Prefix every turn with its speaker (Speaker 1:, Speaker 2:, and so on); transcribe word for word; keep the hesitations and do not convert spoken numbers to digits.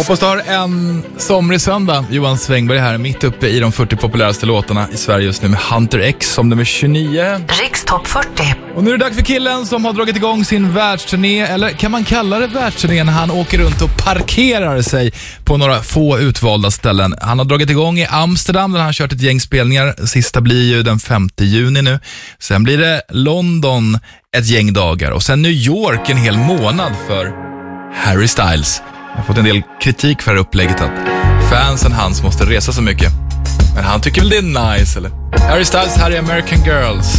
Speaker 1: Hoppas du har en somrig söndag. Johan Svängberg här, mitt uppe i de fyrtio populäraste låtarna i Sverige just nu med Hunter X som nummer tjugonio.
Speaker 2: Riks topp fyrtio.
Speaker 1: Och nu är det dags för killen som har dragit igång sin världsturné, eller kan man kalla det världsturné när han åker runt och parkerar sig på några få utvalda ställen. Han har dragit igång i Amsterdam där han har kört ett gäng spelningar. Sista blir ju den femte juni nu. Sen blir det London ett gäng dagar och sen New York en hel månad för Harry Styles. Jag har fått en del kritik för det här upplägget att fansen hans måste resa så mycket. Men han tycker väl det är nice, eller? Harry Styles här i American Girls.